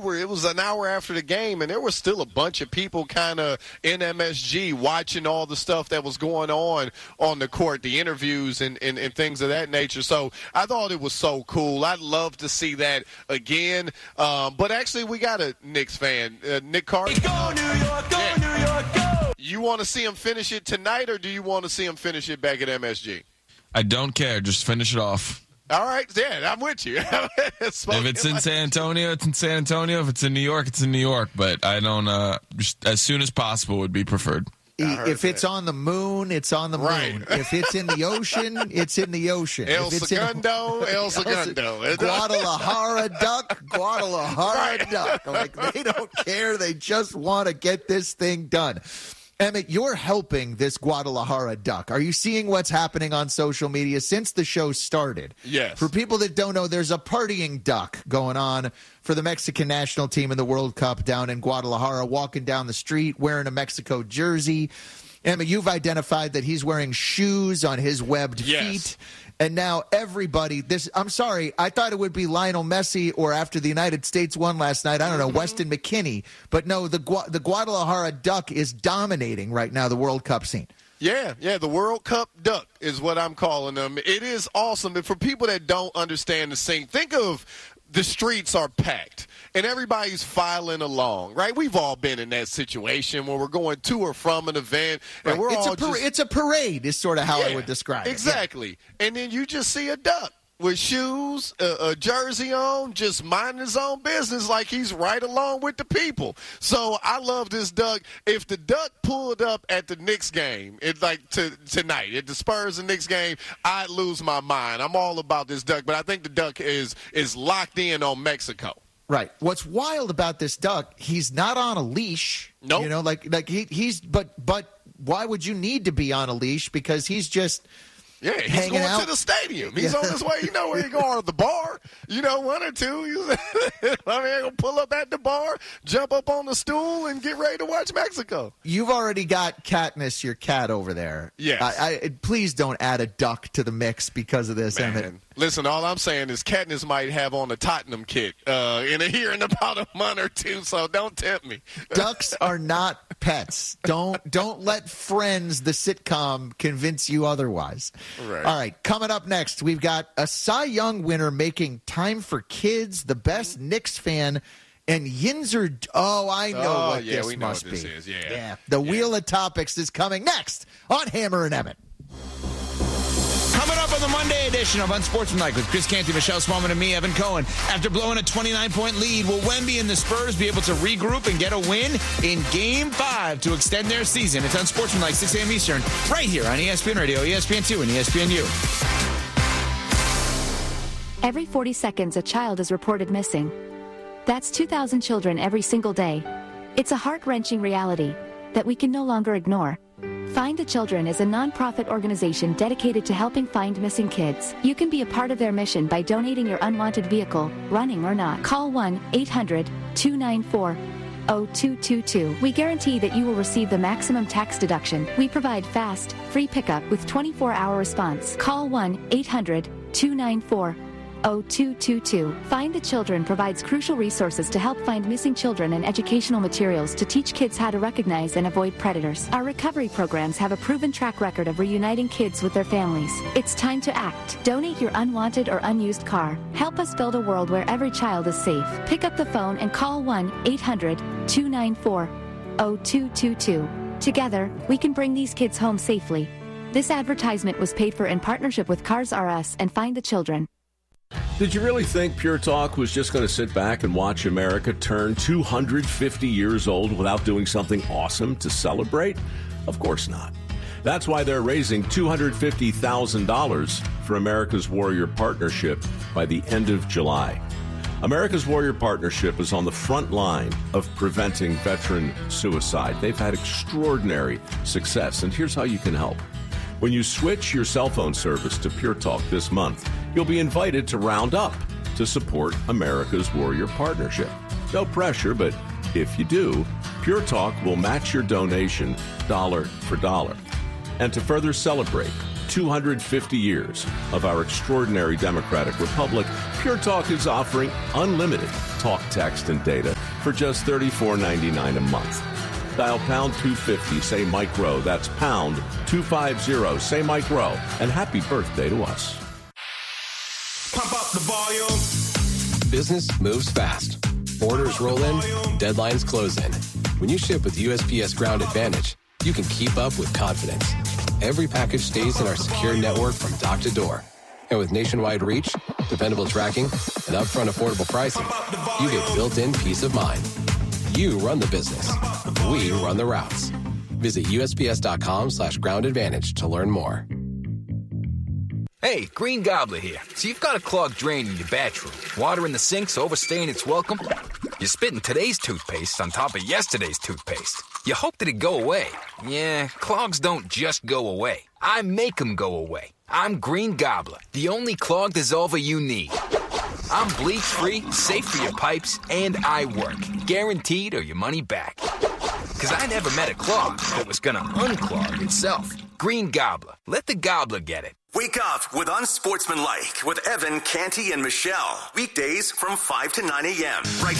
it was an hour after the game, and there was still a bunch of people kind of in MSG watching all the stuff that was going on the court, the interviews and things of that nature. So I thought it was so cool. I'd love to see that again. But actually, we got a Knicks fan, Nick Carter. Go New York, go New York, go! You want to see him finish it tonight, or do you want to see him finish it back at MSG? I don't care. Just finish it off. All right, yeah, I'm with you. If it's in San Antonio, it's in San Antonio. If it's in New York, it's in New York. But I don't, just as soon as possible would be preferred. If it's on the moon, it's on the moon. If it's in the ocean, it's in the ocean. El Segundo. Guadalajara duck, Guadalajara duck. Like, they don't care. They just want to get this thing done. Emmett, you're helping this Guadalajara duck. Are you seeing what's happening on social media since the show started? Yes. For people that don't know, there's a partying duck going on for the Mexican national team in the World Cup down in Guadalajara, walking down the street wearing a Mexico jersey. Emmett, you've identified that he's wearing shoes on his webbed feet. And now everybody, I'm sorry, I thought it would be Lionel Messi or after the United States won last night, I don't know, Weston McKennie. But no, the Guadalajara duck is dominating right now the World Cup scene. Yeah, the World Cup duck is what I'm calling them. It is awesome. And for people that don't understand the scene, think of the streets are packed and everybody's filing along, right? We've all been in that situation where we're going to or from an event, and we're it's a parade is sort of how I would describe it. Exactly. Yeah. And then you just see a duck with shoes, a jersey on, just minding his own business like he's right along with the people. So I love this duck. If the duck pulled up at the Knicks game, tonight, at the Spurs and Knicks game, I'd lose my mind. I'm all about this duck, but I think the duck is locked in on Mexico. Right. What's wild about this duck, he's not on a leash. Nope. You know, but why would you need to be on a leash? Because he's just he's going to the stadium. He's on his way. You know where he's going, to the bar. You know, one or two. He'll pull up at the bar, jump up on the stool, and get ready to watch Mexico. You've already got Katniss, your cat, over there. Yes. Please don't add a duck to the mix because of this, Emmett. Listen, all I'm saying is Katniss might have on a Tottenham kit in about a month or two, so don't tempt me. Ducks are not pets. Don't let Friends, the sitcom, convince you otherwise. Right. All right, coming up next, we've got a Cy Young winner making time for kids, the best Knicks fan, and Yinzer. Oh, I know what this we know must what this be. Is. Yeah. The Wheel of Topics is coming next on Hammer and Emmett. Coming up on the Monday edition of Unsportsmanlike with Chris Canty, Michelle Smallman, and me, Evan Cohen. After blowing a 29-point lead, will Wemby and the Spurs be able to regroup and get a win in Game 5 to extend their season? It's Unsportsmanlike, 6 a.m. Eastern, right here on ESPN Radio, ESPN2, and ESPNU. Every 40 seconds, a child is reported missing. That's 2,000 children every single day. It's a heart-wrenching reality that we can no longer ignore. Find the Children is a non-profit organization dedicated to helping find missing kids. You can be a part of their mission by donating your unwanted vehicle, running or not. Call 1-800-294-0222. We guarantee that you will receive the maximum tax deduction. We provide fast, free pickup with 24-hour response. Call 1-800-294-0222. Find the Children provides crucial resources to help find missing children and educational materials to teach kids how to recognize and avoid predators. Our recovery programs have a proven track record of reuniting kids with their families. It's time to act. Donate your unwanted or unused car. Help us build a world where every child is safe. Pick up the phone and call 1-800-294-0222. Together, we can bring these kids home safely. This advertisement was paid for in partnership with Cars R Us and Find the Children. Did you really think Pure Talk was just going to sit back and watch America turn 250 years old without doing something awesome to celebrate? Of course not. That's why they're raising $250,000 for America's Warrior Partnership by the end of July. America's Warrior Partnership is on the front line of preventing veteran suicide. They've had extraordinary success, and here's how you can help. When you switch your cell phone service to Pure Talk this month, you'll be invited to round up to support America's Warrior Partnership. No pressure, but if you do, Pure Talk will match your donation dollar for dollar. And to further celebrate 250 years of our extraordinary democratic republic, Pure Talk is offering unlimited talk text and data for just $34.99 a month. Dial pound 250, say Mike Rowe. That's pound 250, say Mike Rowe. And happy birthday to us. Pump up the volume. Business moves fast. Orders roll in, deadlines close in. When you ship with USPS Ground Advantage, you can keep up with confidence. Every package stays in our secure network from dock to door. And with nationwide reach, dependable tracking, and upfront affordable pricing, you get built-in peace of mind. You run the business. We run the routes. Visit USPS.com/Ground Advantage to learn more. Hey, Green Gobbler here. So you've got a clogged drain in your bathroom. Water in the sink's overstaying its welcome. You're spitting today's toothpaste on top of yesterday's toothpaste. You hope that it go away. Yeah, clogs don't just go away. I make them go away. I'm Green Gobbler, the only clog dissolver you need. I'm bleach-free, safe for your pipes, and I work. Guaranteed or your money back. Because I never met a clog that was going to unclog itself. Green Gobbler. Let the gobbler get it. Wake up with Unsportsmanlike with Evan, Canty, and Michelle. Weekdays from 5 to 9 a.m. Right